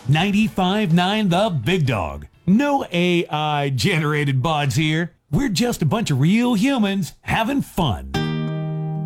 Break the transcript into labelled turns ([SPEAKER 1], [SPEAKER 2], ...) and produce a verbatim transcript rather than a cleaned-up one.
[SPEAKER 1] ninety-five point nine The Big Dog. No A I generated bots here. We're just a bunch of real humans having fun.